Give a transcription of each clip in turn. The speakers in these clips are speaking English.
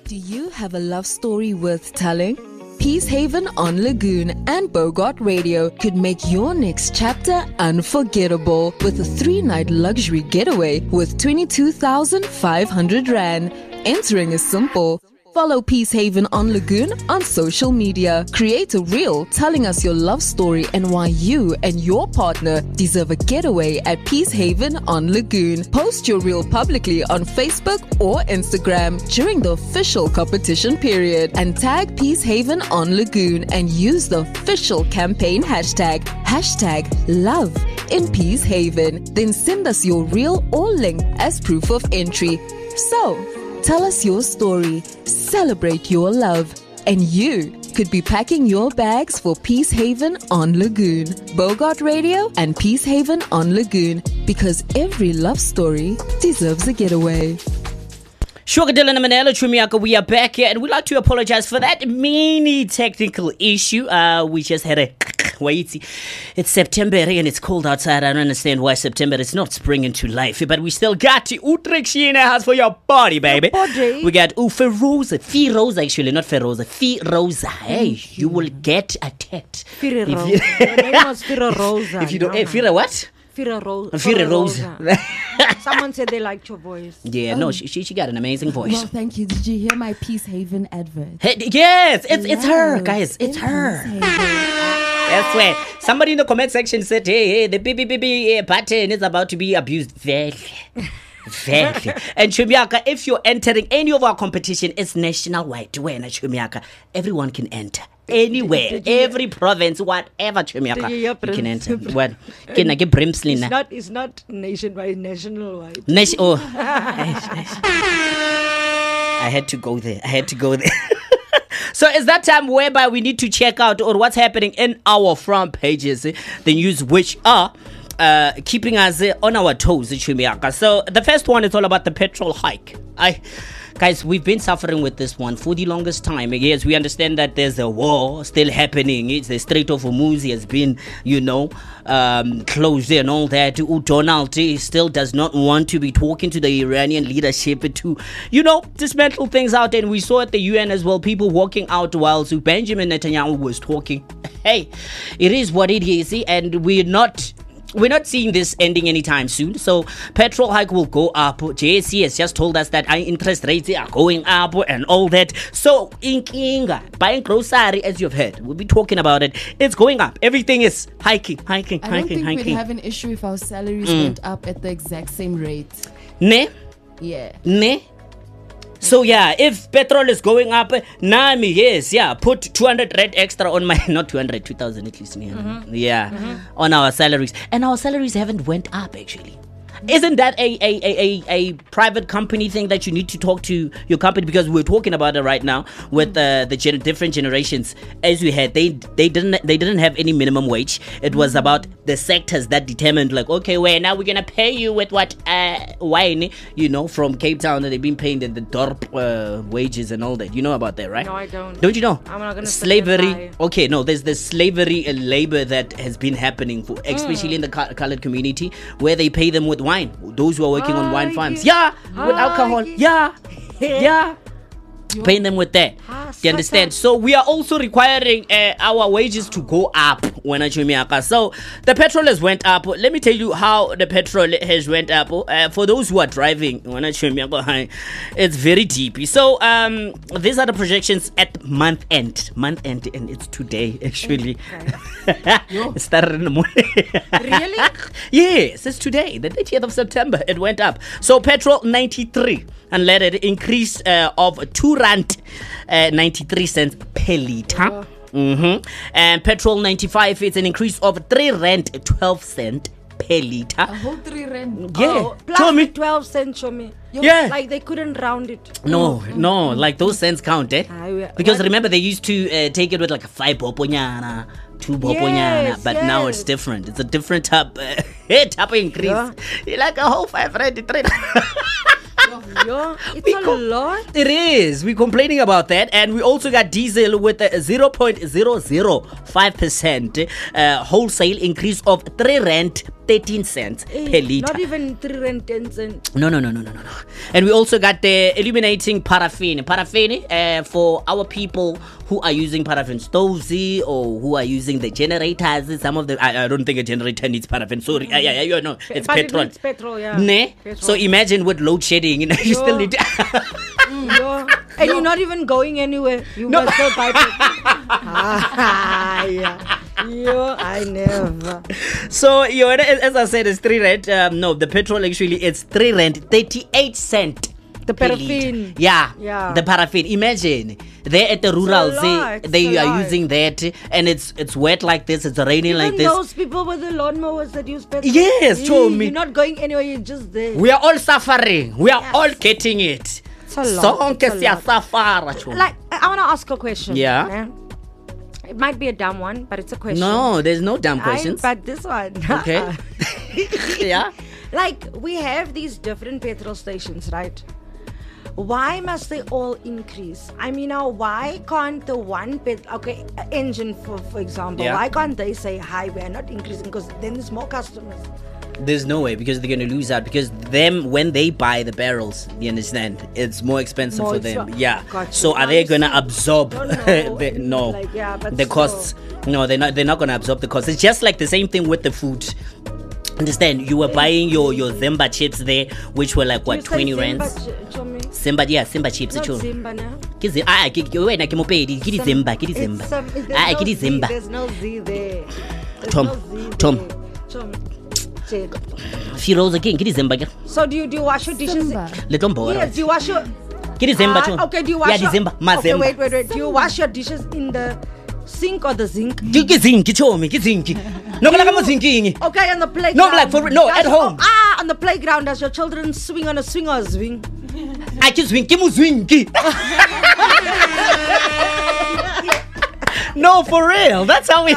Do you have a love story worth telling? Peacehaven on Lagoon and Bogart Radio could make your next chapter unforgettable with a 3-night luxury getaway with 22,500 Rand. Entering is simple. Follow Peacehaven on Lagoon on social media. Create a reel telling us your love story and why you and your partner deserve a getaway at Peacehaven on Lagoon. Post your reel publicly on Facebook or Instagram during the official competition period and tag Peacehaven on Lagoon and use the official campaign hashtag #love in Peacehaven. Then send us your reel or link as proof of entry. So, tell us your story, celebrate your love, and you could be packing your bags for Peacehaven on Lagoon. Bogart Radio and Peacehaven on Lagoon, because every love story deserves a getaway. Sugar Dylan and Manela Chumiaka, we are back here, and we'd like to apologize for that mini technical issue. We just had a wait. It's September and it's cold outside. I don't understand why September is not springing to life, but we still got the Utrecht in the house for your body, baby. We got Feroza, actually, not Feroza, Feroza. Hey, you will get attacked. Feroza. Her name was Feroza. If you don't, Fira what? Feroza. Someone said they liked your voice. Yeah, no, she got an amazing voice. Well, thank you. Did you hear my Peacehaven advert? Hey, yes, it's her, guys. It's her. That's where somebody in the comment section said, hey, the BBB button is about to be abused. Very. And Chumiaka, if you're entering any of our competition, it's nationwide. When Chumiaka, everyone can enter. Anywhere, every province, whatever, Chumiaka, you can enter. What? Can I get Brimsley? It's not nationwide, national-wide. I had to go there. So it's that time whereby we need to check out or what's happening in our front pages, the news which are keeping us on our toes, Chumiaka. So the first one is all about the petrol hike. Guys, we've been suffering with this one for the longest time. Yes, we understand that there's a war still happening. It's the Strait of Hormuz has been, closed and all that. Donald still does not want to be talking to the Iranian leadership to, dismantle things out. And we saw at the UN as well, people walking out while Benjamin Netanyahu was talking. Hey, it is what it is, and we're not seeing this ending anytime soon. So petrol hike will go up. JSE has just told us that our interest rates are going up and all that. So in Kinga, buying grocery, as you've heard, we'll be talking about it. It's going up. Everything is hiking. I don't think we'd have an issue if our salaries went up at the exact same rate. Ne? Yeah. Ne? So yeah, if petrol is going up, Nami, yes, yeah, put 200 Rand extra on my, not 200, 2,000 at least, on our salaries. And our salaries haven't went up actually. Isn't that a private company thing that you need to talk to your company? Because we're talking about it right now with the different generations. As we had, they didn't have any minimum wage. It was about the sectors that determined, like, okay, well, now we're gonna pay you with what wine, from Cape Town that they've been paying the dorp wages and all that. You know about that, right? No, I don't. Don't you know? I'm not gonna slavery. Okay, no, there's the slavery and labor that has been happening for, especially in the colored community, where they pay them with wine. Those who are working on wine farms, with alcohol, paying them with that. You understand? So we are also requiring our wages to go up when So the petrol has went up. Let me tell you how the petrol has went up. For those who are driving, it's very deep. So these are the projections at month end, and it's today actually. It started in the morning. Really? Yes, it's today, the 30th of September. It went up. So petrol 93 and let it increase of 2 Rand 93 cents per liter. And petrol 95, it's an increase of 3 Rand 12 cents per liter. A whole 3 Rand. Yeah. Plus 12 cents, show me. Yeah. Like they couldn't round it. No, like those cents count, Because remember, they used to take it with like a 5 boponyana, 2 boponyana, but now it's different. It's a different type of increase. Yeah. Like a whole 5 Rand, 3 It's a lot. It is. We're complaining about that. And we also got diesel with a 0.005% wholesale increase of 3 Rand 13 cents per liter. Not even 3 rand 10 cents. No. And we also got the eliminating paraffin. Paraffin, for our people who are using paraffin stoves or who are using the generators. Some of them, I don't think a generator needs paraffin. Sorry, no, it's But petrol. It's petrol, yeah. Ne? Petrol. So imagine with load shedding, you still need to And you're not even going anywhere. You must go buy petrol. I never. So, as I said, it's 3 rand. No, the petrol actually, it's 3 rand 38 cent. The per paraffin. liter. Yeah, Yeah. the paraffin. Imagine they're at the rural, It's they a are lot. using that, and it's wet like this. It's raining like Even this. those people with the lawnmowers that use petrol. Yes, show me. You're not going anywhere. You're just there. We are all suffering. We are Yes. all getting it. It's a lot. Sonke It's a lot. siyasafara, chum. Like, I want to ask a question. Yeah. It might be a dumb one, but it's a question. No, there's no dumb questions. But this one. Okay. Yeah. Like, we have these different petrol stations, right? Why must they all increase? I mean, now, why can't the one engine, for example, Yeah. why can't they say, hi, we're not increasing, because then there's more customers. There's no way, because they're going to lose out, because them, when they buy the barrels, you understand, it's more expensive More for them. extra- Yeah. Gotcha. So are Now they you going to see, absorb don't know, no like, yeah, but the still. costs? No, they're not going to absorb the costs. It's just like the same thing with the food. Understand? You were buying your Zimba chips there, which were like what, You say 20 Zimba, rands? Chomi? Simba chips. Not Cho. Zimba, no? Wena ke mopedi, ke di Zimba, ke di Zimba. Ke di Zimba. There's no Z there. There's Tom, no Z Tom. there. Tom. Check. Firoz again, ke di Zimba ke. So do you wash your dishes? Simba. Little boy. Yes, do you wash your... Ke di Zimba, Cho. Okay, do you wash Yeah, di Zimba, ma Okay, Zimba. wait. Do you wash your dishes in the sink or the zinc? Ke zinki, Chomi, ke zinki. No, like I'm zinking. Okay, on the playground. like at home. On the playground, does your children swing on a swing or a swing? I can swing, ke mo swinki. No, for real. That's how we.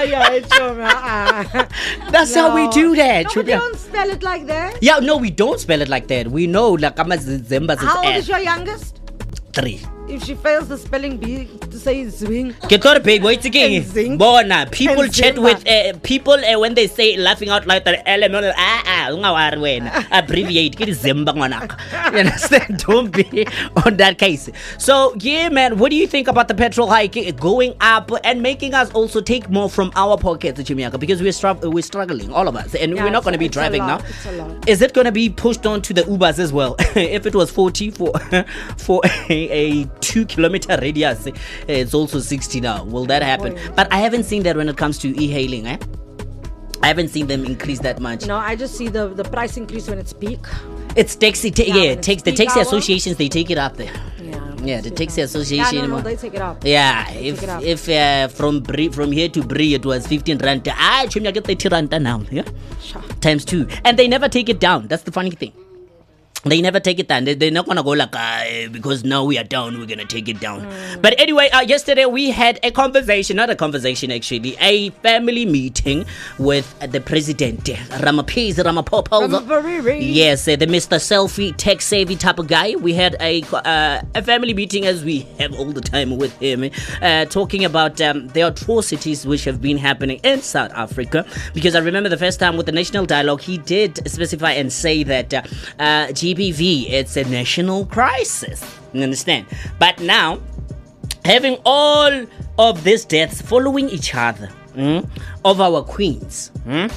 That's how we do that. No, but you don't spell it like that. Yeah, no, we don't spell it like that. We know like I'm Zimba. How old is your youngest? 3. If she fails the spelling bee to say swing. Ke tore babe, wait again. And zinc. Bona, people And chat Zimba. with people when they say laughing out loud that ungawari wena. Abbreviate ke Zimba ngwanaka. You understand? Don't be on that case. So, yeah man, what do you think about the petrol hike going up and making us also take more from our pockets, Chimiaka? Because we're struggling, all of us, and Yeah, we're not going to be it's a driving lot, now. it's a lot. Is it going to be pushed on to the Ubers as well? If it was 40 for a 2-kilometer radius, it's also 60 now. Will that happen? But I haven't seen that when it comes to e-hailing. I haven't seen them increase that much. No, I just see the price increase when it's peak. It's taxi. when it's The peak taxi hour. associations, they take it up there. Yeah, the taxi association. Yeah, no, they take it up. Yeah, They take it up. if from here to Brie it was 15 rand. I get 30 rand now. Yeah, Sure. times 2, and they never take it down. That's the funny thing. They never take it down. They're not gonna go like because now we are down, we're gonna take it down. But anyway, yesterday we had a conversation, not a conversation actually, a family meeting with the president, Ramaphosa. Ramaphosa. Yes, the Mr. Selfie, tech savvy type of guy. We had a family meeting, as we have all the time with him, talking about the atrocities which have been happening in South Africa. Because I remember the first time with the National Dialogue, he did specify and say that GBV, it's a national crisis. You understand? But now, having all of these deaths following each other of our queens,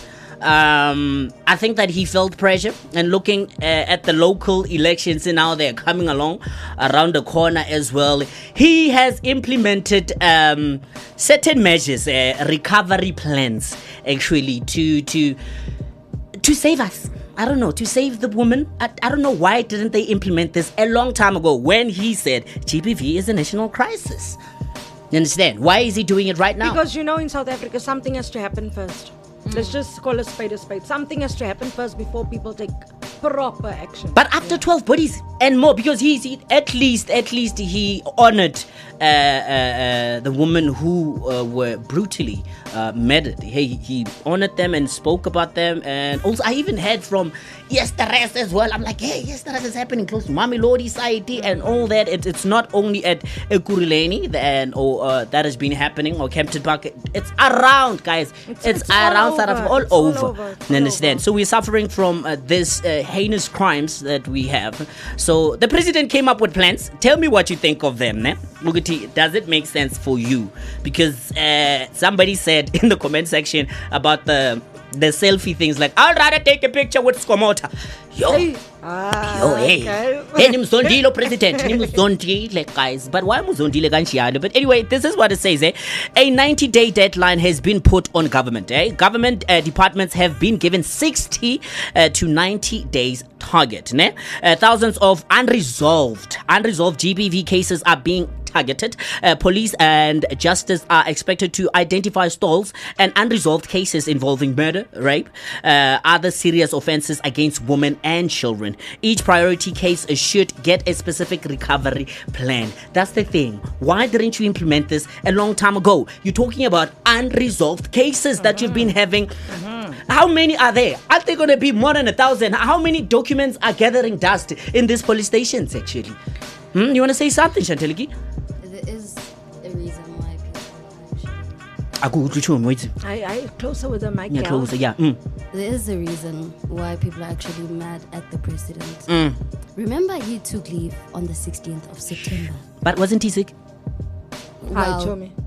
I think that he felt pressure, and looking at the local elections and now they're coming along around the corner as well, he has implemented certain measures, recovery plans actually to save us. I don't know, to save the woman. I don't know why didn't they implement this a long time ago when he said GBV is a national crisis. You understand? Why is he doing it right now? Because in South Africa, something has to happen first. Let's just call a spade a spade. Something has to happen first before people take proper action. But after 12 bodies and more, because he at least he honored the women who were brutally murdered. He honored them and spoke about them. And also I even heard from yes, the rest as well. I'm like, hey, yes, the rest is happening close to Mamelodi side and all that. It's not only at Ekurhuleni that has been happening, or Kempton Park. It's around, guys. It's around South Africa, all over. You understand? So we're suffering from this heinous crimes that we have. So the president came up with plans. Tell me what you think of them, ne? Muguti, does it make sense for you? Because somebody said in the comment section about the selfie things, like, I'd rather take a picture with Skomota. Hey. Hey, nimzondile president, nimzondile, guys. But why muzondile kanjalo? But anyway, this is what it says. A 90-day deadline has been put on government. Government departments have been given 60 to 90 days target. Thousands of unresolved GBV cases are being targeted. Police and justice are expected to identify stalls and unresolved cases involving murder, rape, other serious offenses against women and children. Each priority case should get a specific recovery plan. That's the thing. Why didn't you implement this a long time ago? You're talking about unresolved cases that you've been having. How many are there? Are there going to be more than 1,000? How many documents are gathering dust in these police stations, actually? You want to say something, Chanteliki? There is a reason why people actually... I closer with the mic. Yeah, closer, yeah. There is a reason why people are actually mad at the president. Remember, he took leave on the 16th of September. But wasn't he sick? Hi, show me.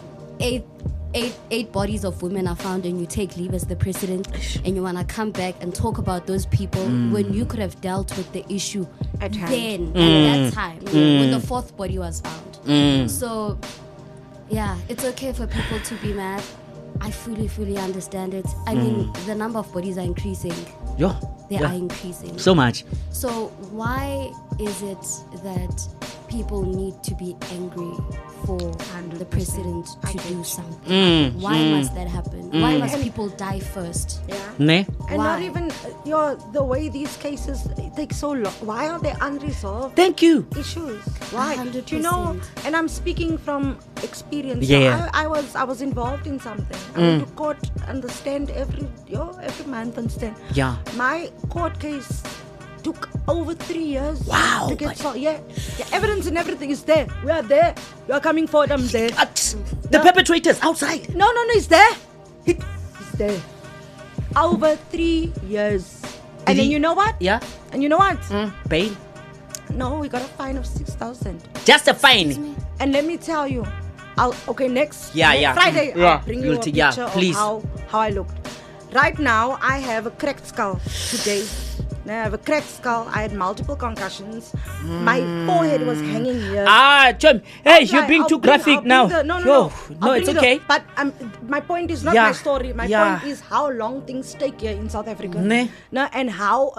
Eight bodies of women are found, and you take leave as the president, and you want to come back and talk about those people when you could have dealt with the issue at that time, when the fourth body was found. So, yeah, it's okay for people to be mad. I fully understand it. I mean, the number of bodies are increasing. They are increasing. So much. So why is it that people need to be angry for the president to do something? Why must that happen? Why must people die first? And not even the way these cases take so long. Why are they unresolved? Thank you. Issues. Why? 100%. You know, and I'm speaking from experience. Yeah. So I was involved in something. I went to court, understand every month, understand. Yeah. My court case took over 3 years. Wow. To get evidence and everything is there. We are there. You are coming forward. I'm there. The perpetrators outside. No, it's there. It's there. Over 3 years. And then you know what? Yeah. And you know what? Bail. No, we got a fine of 6,000. Just a fine. And let me tell you, next Yeah. Friday, I'll bring you a picture please. of how I looked. Right now, I have a cracked skull today. I have a cracked skull. I had multiple concussions. My forehead was hanging here. John. Hey, you're being too graphic now. No, it's okay. But my point is not my story. My point is how long things take here in South Africa. And how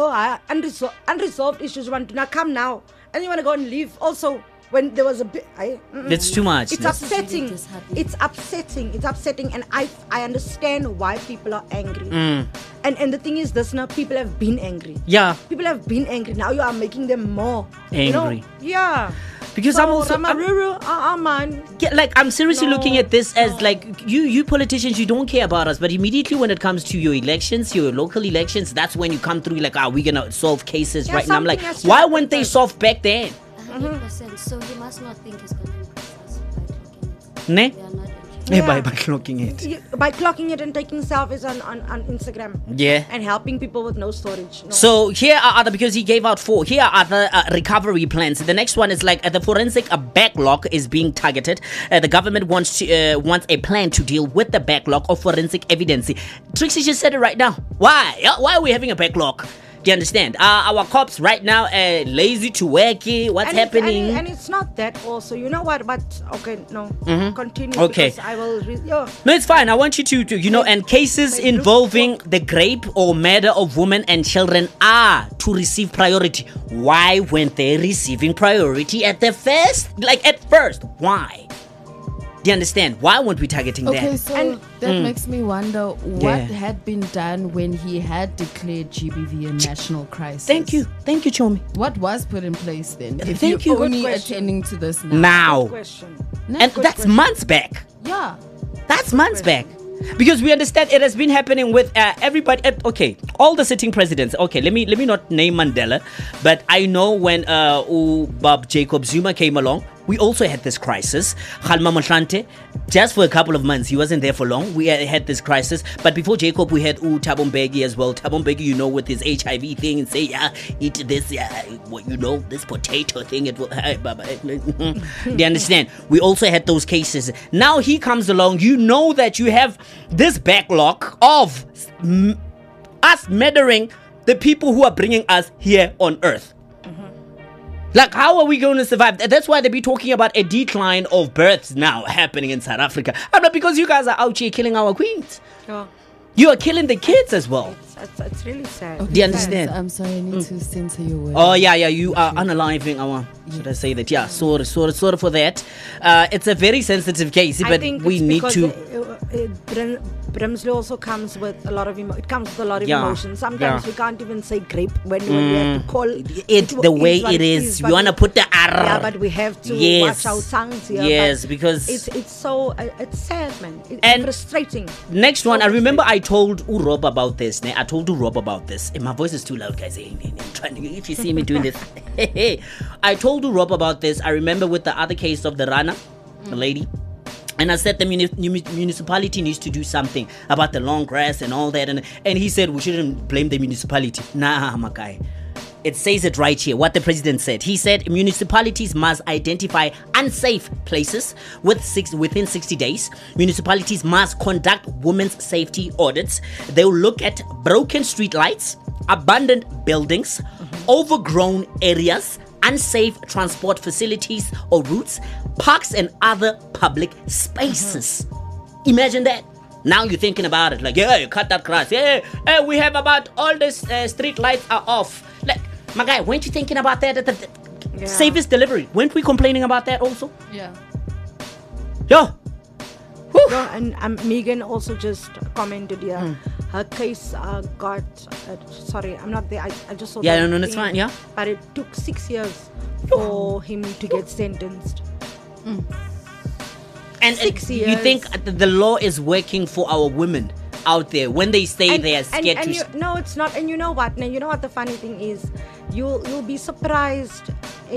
unresolved issues want to now come now. And you want to go and leave also. When there was a bit, it's too much. It's upsetting. It's upsetting, and I understand why people are angry. And the thing is, this now people have been angry. Yeah, people have been angry. Now you are making them more angry. Yeah. Because so, I'm also man. I'm seriously looking at this as like you politicians, you don't care about us, but immediately when it comes to your elections, your local elections, that's when you come through like, we're gonna solve cases right now. I'm like, why weren't they solved back then? 100%. So he must not think he's going to impress us by clocking it. Ne? We are not interested. By clocking it. By clocking it and taking selfies on Instagram. Yeah. And helping people with no storage. No. So here are other, because he gave out 4. Here are other recovery plans. The next one is like the forensic backlog is being targeted. The government wants a plan to deal with the backlog of forensic evidence. Trixie just said it right now. Why? Why are we having a backlog? Do you understand? Our cops right now are lazy to work. What's happening? And it's not that also. You know what? But okay, no. Continue. Okay. I will. No, it's fine. I want you to and cases involving the rape or murder of women and children are to receive priority. Why weren't they receiving priority at first? Why? Do you understand? Why weren't we targeting that? Okay, so that makes me wonder what had been done when he had declared GBV a national crisis. Thank you, Chomi. What was put in place then? If Thank you're you. only attending to this Now. Good question. And that's months back. Yeah. That's months back. Because we understand it has been happening with everybody. Okay, all the sitting presidents. Okay, let me not name Mandela, but I know when Bob Jacob Zuma came along, we also had this crisis. Kgalema Motlanthe, just for a couple of months, he wasn't there for long. We had this crisis. But before Jacob, we had Thabo Mbeki as well. Thabo Mbeki, with his HIV thing and say, yeah, eat this, this potato thing. It will. Do you understand? We also had those cases. Now he comes along. You know that you have this backlog of us murdering the people who are bringing us here on earth. Like, how are we going to survive? That's why they be talking about a decline of births now happening in South Africa. I'm not, because you guys are out here killing our queens. Oh. You are killing the kids as well. It's really sad. Okay, Do you understand? I'm sorry, I need to censor your words. Oh, yeah, you are unaliving our... Should I say that? Yeah, sorry for that. It's a very sensitive case, I but think we need to... Brimsley also comes with a lot of Yeah, emotions. Sometimes we can't even say grape when we have to call it the way it is. You want to put the R. Yeah, but we have to watch our tongues here. Yes, but because... It's so... It's sad, man. It's And frustrating. Next one, So I remember I told Rob about this. I told Rob about this. And my voice is too loud, guys. I'm trying to, if you see me doing this. I told Rob about this. I remember with the other case of the Rana, the lady. And I said the municipality needs to do something about the long grass and all that. And he said we shouldn't blame the municipality. Nah, my guy. It says it right here, what the president said. He said municipalities must identify unsafe places within 60 days. Municipalities must conduct women's safety audits. They will look at broken street lights, abandoned buildings, overgrown areas, unsafe transport facilities or routes, parks and other public spaces. Imagine that. Now you're thinking about it, like, yeah, you cut that grass. Yeah, we have about all the street lights are off. Like, my guy, weren't you thinking about that at the safest delivery? Weren't we complaining about that also? Yeah. Yeah. No, and Megan also just commented here. Her case got... sorry, I'm not there. I just saw Yeah, that no, that's thing. fine, yeah. But it took 6 years for him to get sentenced. And 6 you years. think the law is working for our women out there when they say they are scared to... No, it's not. And you know what? Now, you know what the funny thing is? You'll be surprised.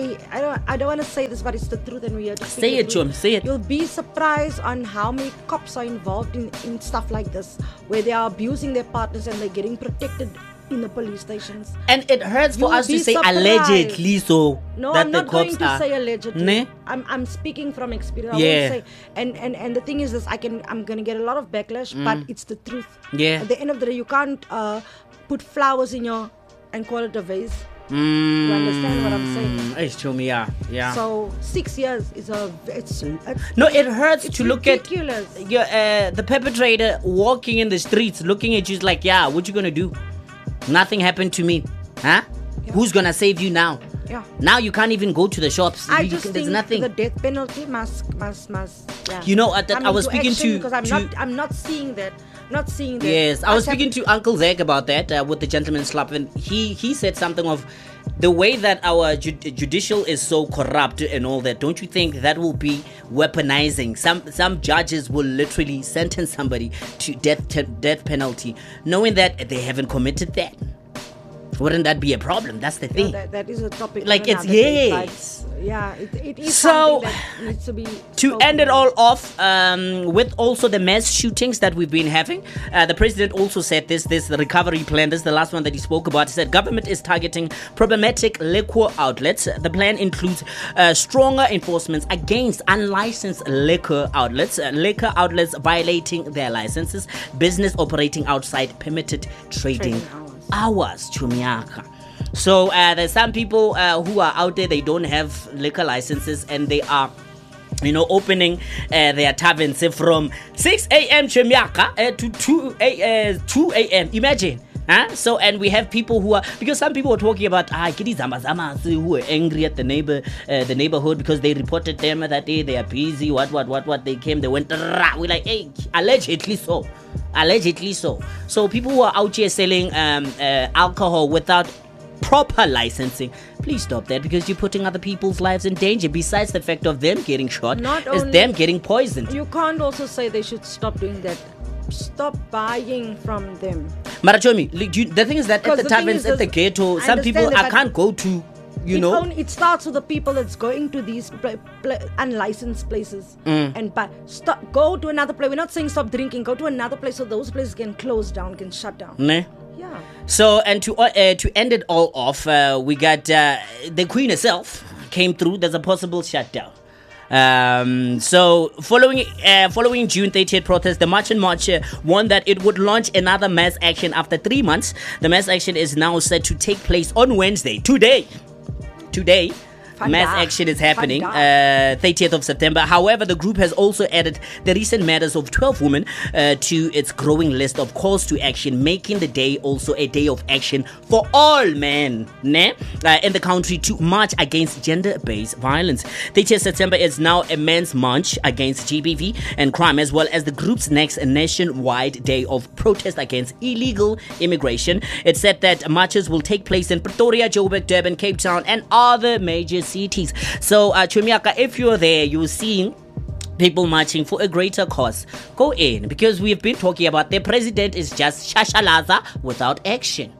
I don't want to say this, but it's the truth, and we are just Say it, Chum, say it. You'll be surprised on how many cops are involved in stuff like this, where they are abusing their partners and they're getting protected in the police stations. And it hurts for You'll us to be say surprised. allegedly, so No, that I'm the not going cops to are... say allegedly. Ne? I'm speaking from experience. Yeah. I won't say, and the thing is this, I'm gonna get a lot of backlash, but it's the truth. Yeah. At the end of the day, you can't put flowers in your and call it a vase. You understand what I'm saying? It's true, yeah. So 6 years is it's No, it hurts it's to look ridiculous. at the perpetrator walking in the streets, looking at you like, yeah, what you gonna do? Nothing happened to me, huh? Yeah. Who's gonna save you now? Yeah. Now you can't even go to the shops. I You just can- think there's nothing. the death penalty must. Yeah. You know, I was into speaking action to- because I'm not seeing that. Not seeing that. Yes, I was What's speaking to Uncle Zach about that with the gentleman's club, and he said something of the way that our judicial is so corrupt and all that. Don't you think that will be weaponizing? Some judges will literally sentence somebody to death penalty, knowing that they haven't committed that. Wouldn't that be a problem? That's the thing. That is a topic. Like, for it's- another day, yes. but yeah, it is So, something that needs to be To spoken end it about. all off with also the mass shootings that we've been having, the president also said this the recovery plan. This is the last one that he spoke about. He said government is targeting problematic liquor outlets. The plan includes stronger enforcements against unlicensed liquor outlets violating their licenses, business operating outside permitted trading hours. Chumiaka. So there's some people who are out there, they don't have liquor licenses, and they are opening their taverns from 6 a.m. Chumiaka to 2 a.m. Imagine. Huh? So, and we have people who are, because some people were talking about kiddies who were angry at the neighborhood because they reported them that day, they are busy, what, they came, they went, we're like, hey, allegedly so. So people who are out here selling alcohol without proper licensing, please stop that, because you're putting other people's lives in danger. Besides the fact of them getting shot, Not is only- them getting poisoned. You can't also say they should stop doing that. stop buying from them. Marachomi, the thing is that at Because the the thing taverns, is at the this- ghetto, I some people understand that, can't go to, It starts with the people that's going to these unlicensed places. And but go to another place. We're not saying stop drinking. Go to another place so those places can close down, can shut down. Ne? Yeah. So, and to end it all off, we got the Queen herself came through. There's a possible shutdown. So following June 30th protest, the March and March warned that it would launch another mass action after 3 months. The mass action is now set to take place on Wednesday. Today, mass action is happening, 30th of September. However, the group has also added the recent matters of 12 women to its growing list of calls to action, making the day also a day of action for all men in the country to march against gender-based violence. 30th September is now a men's march against GBV and crime, as well as the group's next nationwide day of protest against illegal immigration. It's said that marches will take place in Pretoria, Joburg, Durban, Cape Town, and other major cities. So, Chumiaka, if you're there, you're seeing people marching for a greater cause, go in, because we've been talking about the president is just shashalaza without action.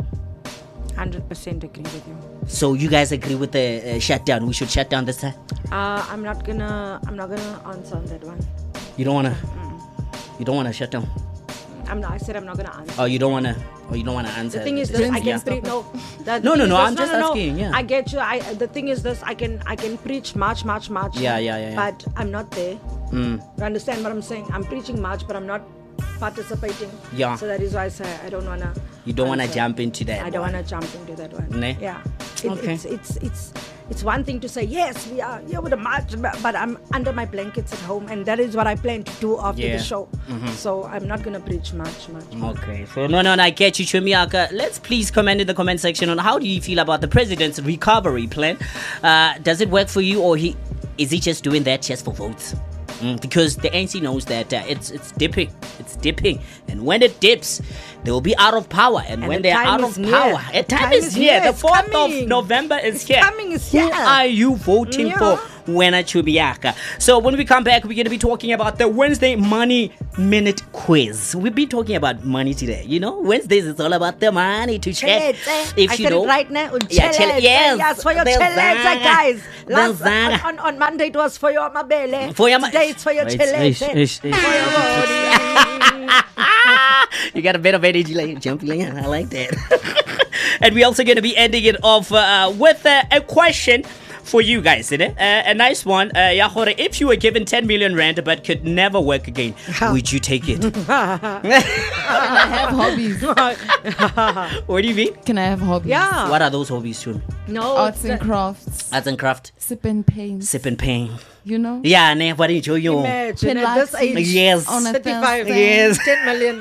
100% agree with you. So you guys agree with the shutdown? We should shut down this time. I'm not gonna answer on that one. You don't wanna shut down. I said I'm not gonna answer. Oh, you don't wanna answer. The thing is this. this, I Yeah. can preach. No, I'm just asking. Yeah. I get you. The thing is this, I can preach march. Yeah. But I'm not there. You understand what I'm saying? I'm preaching march, but I'm not participating. Yeah. So that is why I say I don't wanna. You don't wanna jump into that. I don't wanna jump into that one. Ne? Yeah. Okay. It's one thing to say yes, we are here with a march, but I'm under my blankets at home, and that is what I plan to do after the show. So I'm not gonna preach much. Okay, so no, I get you, Chumiaka. Let's please comment in the comment section on how do you feel about the president's recovery plan. Does it work for you, or is he just doing that just for votes? Because the ANC knows that it's dipping, and when it dips, they will be out of power, and when they're out of power, time is here. The 4th of November is here. Who are you voting for? Wena Chumiaka. So when we come back, we're going to be talking about the Wednesday Money Minute Quiz. We've been talking about money today. Wednesdays it's all about the money to check. If you know, right now, yes, for your chelete, guys. On Monday it was for your mabele. Today it's for your chelete. You got a bit of energy, like jumpy, like I like that. And we're also going to be ending it off with a question for you guys, a nice one. If you were given 10 million rand but could never work again, would you take it? Can I have hobbies? What do you mean? Can I have hobbies? Yeah. What are those hobbies, Shun? No. Arts and crafts. Arts and craft. Sip and paint. Sip and pain. You know? Yeah, what do you? Imagine at this age, Yes. On a 35, Thursday. Yes. 10 million.